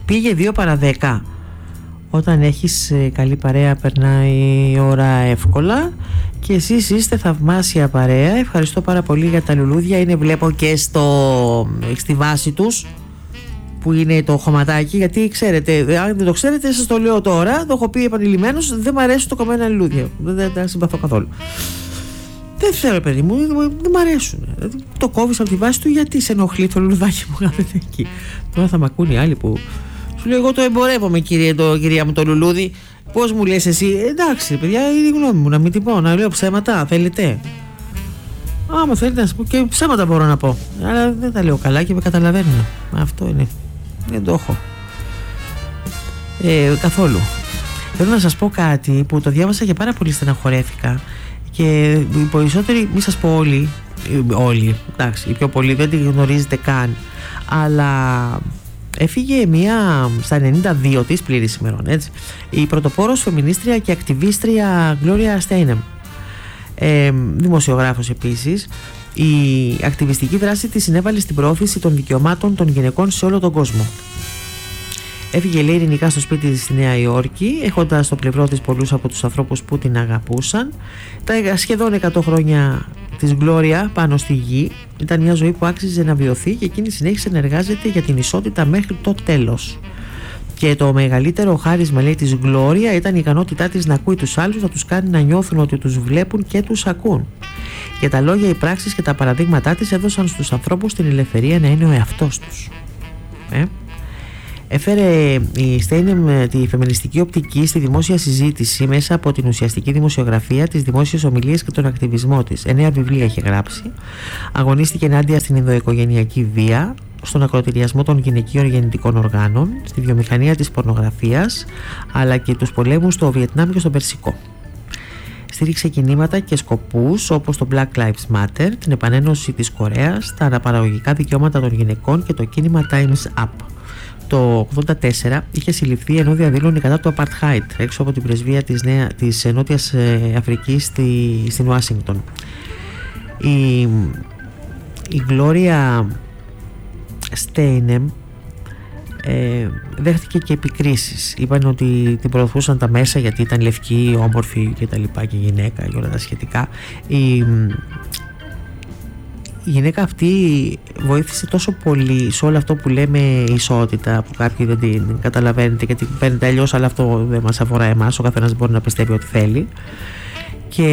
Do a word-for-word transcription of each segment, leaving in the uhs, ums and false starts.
Πήγε δύο παρά δέκα. Όταν έχεις καλή παρέα περνάει η ώρα εύκολα. Και εσείς είστε θαυμάσια παρέα. Ευχαριστώ πάρα πολύ για τα λουλούδια. Είναι, βλέπω, και στο, στη βάση τους που είναι το χωματάκι. Γιατί ξέρετε, αν δεν το ξέρετε, σας το λέω τώρα, το έχω πει επανειλημμένως, δεν μου αρέσουν το κομμένα λουλούδια. Δεν τα συμπαθώ καθόλου. Δεν θέλω, παιδί μου, δεν μ' αρέσουν. Το κόβεις από τη βάση του, γιατί σε ενοχλεί το λουλουδάκι που κάθεται εκεί. Τώρα θα μ' ακούν οι άλλοι που σου λέω, εγώ το εμπορεύομαι, κύριε, το, κυρία μου, το λουλούδι. Πώς μου λες εσύ? Εντάξει, παιδιά, είναι η γνώμη μου, να μην την πω, να λέω ψέματα, θέλετε? Άμα θέλετε να σας πω και ψέματα μπορώ να πω. Αλλά δεν τα λέω καλά και με καταλαβαίνουν. Αυτό είναι. Δεν το έχω. Ε, καθόλου. Θέλω να σας πω κάτι που το διάβασα και πάρα πολύ στεναχωρέθηκα. Και οι περισσότεροι, μη σας πω όλοι, όλοι, εντάξει, οι πιο πολλοί δεν τη γνωρίζετε καν, αλλά έφυγε μία στα ενενήντα δύο της πλήρης ημερών, έτσι, η πρωτοπόρος φεμινίστρια και ακτιβίστρια Γκλόρια Στέινεμ, ε, δημοσιογράφος επίσης. Η ακτιβιστική δράση της συνέβαλε στην προώθηση των δικαιωμάτων των γυναικών σε όλο τον κόσμο. Έφυγε, λέει, ειρηνικά στο σπίτι της στη Νέα Υόρκη, έχοντας στο πλευρό της πολλούς από τους ανθρώπους που την αγαπούσαν. Τα σχεδόν εκατό χρόνια της Γκλόρια πάνω στη γη ήταν μια ζωή που άξιζε να βιωθεί και εκείνη συνέχισε να εργάζεται για την ισότητα μέχρι το τέλος. Και το μεγαλύτερο χάρισμα, λέει, της Γκλόρια ήταν η ικανότητά της να ακούει τους άλλους, να τους κάνει να νιώθουν ότι τους βλέπουν και τους ακούν. Και τα λόγια, οι πράξεις και τα παραδείγματά της έδωσαν στους ανθρώπους την ελευθερία να είναι ο εαυτός τους. Ε? Έφερε η Στέινεμ τη φεμινιστική οπτική στη δημόσια συζήτηση μέσα από την ουσιαστική δημοσιογραφία, τις δημόσιες ομιλίες και τον ακτιβισμό της. Εννέα βιβλία έχει γράψει. Αγωνίστηκε ενάντια στην ενδοοικογενειακή βία, στον ακροτηριασμό των γυναικείων γεννητικών οργάνων, στη βιομηχανία της πορνογραφίας, αλλά και τους πολέμους στο Βιετνάμ και στο Περσικό. Στήριξε κινήματα και σκοπούς όπως το Black Lives Matter, την επανένωση της Κορέας, τα αναπαραγωγικά δικαιώματα των γυναικών και το κίνημα Time's Up. Το ογδόντα τέσσερα είχε συλληφθεί ενώ διαδήλωνε κατά του Apartheid έξω από την πρεσβεία της, Νέα, της Νότιας Αφρικής στη, στην Ουάσιγκτον. Η, η Γκλόρια Στέινεμ ε, δέχτηκε και επικρίσεις. Είπαν ότι την προωθούσαν τα μέσα γιατί ήταν λευκή, όμορφη και τα λοιπά, και γυναίκα και όλα τα σχετικά. Η, Η γυναίκα αυτή βοήθησε τόσο πολύ σε όλο αυτό που λέμε ισότητα, που κάποιοι δεν την καταλαβαίνετε και την παίρνετε αλλιώς, αλλά αυτό δεν μας αφορά εμάς, ο καθένας μπορεί να πιστεύει ό,τι θέλει. Και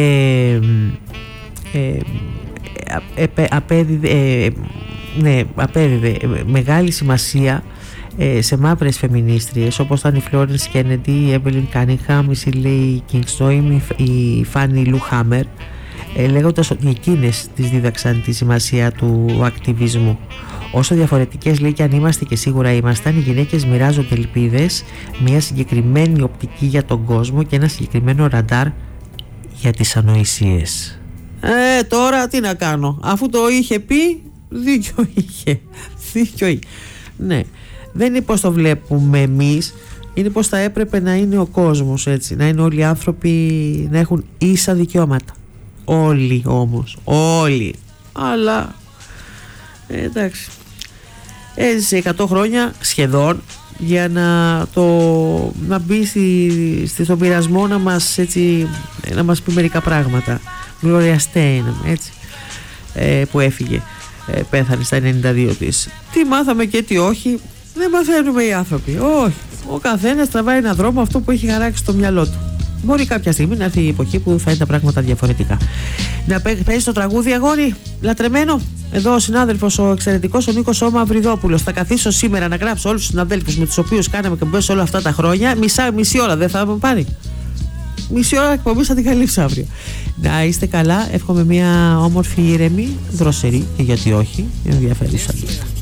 ε, ε, απέδιδε, ε, ναι, απέδιδε μεγάλη σημασία ε, σε μαύρες φεμινίστριες όπως ήταν η Φλόρενς Κέννεντι, η Έβελιν Κάνιγχαμ, η Σίλεϊ Κινγκστόιμ, η Φάνι Λου Χάμερ, Ε, λέγοντας ότι εκείνες τις δίδαξαν τη σημασία του ακτιβισμού. Όσο διαφορετικές, λέει, και αν είμαστε, και σίγουρα ήμασταν, οι γυναίκες μοιράζονται ελπίδες, μια συγκεκριμένη οπτική για τον κόσμο και ένα συγκεκριμένο ραντάρ για τις ανοησίες. Ε, τώρα τι να κάνω, αφού το είχε πει, δίκιο είχε, δίκιο είχε. Ναι, δεν είναι πως το βλέπουμε εμείς, είναι πως θα έπρεπε να είναι ο κόσμος, έτσι, να είναι όλοι οι άνθρωποι να έχουν ίσα δικαιώματα. Όλοι όμως, όλοι. Αλλά ε, εντάξει, έζησε εκατό χρόνια σχεδόν για να το να μπει στη, στη, στον πειρασμό να μας, έτσι, να μας πει μερικά πράγματα. Γκλόρια Στέινεμ, έτσι, ε, που έφυγε, ε, πέθανε στα ενενήντα δύο της. Τι μάθαμε και τι όχι, δεν μαθαίνουμε οι άνθρωποι. Όχι, ο καθένας τραβάει έναν δρόμο αυτό που έχει χαράξει στο μυαλό του. Μπορεί κάποια στιγμή να έρθει η εποχή που θα είναι τα πράγματα διαφορετικά. Να παίζει το τραγούδι, αγόρι, λατρεμένο. Εδώ ο συνάδελφος, ο εξαιρετικός, ο Νίκος Ώμα Αυριδόπουλος. Θα καθίσω σήμερα να γράψω όλους τους συναδέλφους με τους οποίους κάναμε εκπομπές όλα αυτά τα χρόνια. Μισά, μισή ώρα δεν θα μου πάρει. Μισή ώρα εκπομπή θα την καλύψω αύριο. Να είστε καλά. Εύχομαι μια όμορφη, ήρεμη, δροσερή και γιατί όχι, ενδιαφέρουσα νύχτα.